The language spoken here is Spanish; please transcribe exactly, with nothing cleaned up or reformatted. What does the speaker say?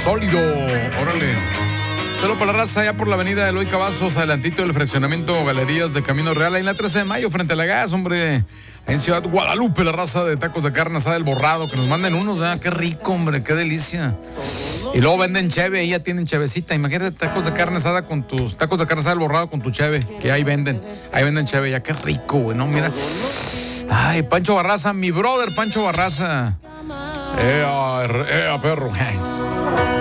sólido. Órale. Saludos para la raza allá por la avenida Eloy Cavazos, adelantito del fraccionamiento Galerías de Camino Real, ahí en la trece de mayo, frente a la gas, hombre. En Ciudad Guadalupe, la raza de tacos de carne asada del Borrado, que nos manden unos, ¿verdad? Qué rico, hombre, qué delicia. Y luego venden cheve, ahí ya tienen chevecita. Imagínate tacos de carne asada con tus tacos de carne asada del Borrado con tu cheve, que ahí venden. Ahí venden cheve, ya qué rico, güey, ¿no? Mira. Ay, Pancho Barraza, mi brother Pancho Barraza. Ea, ea, perro.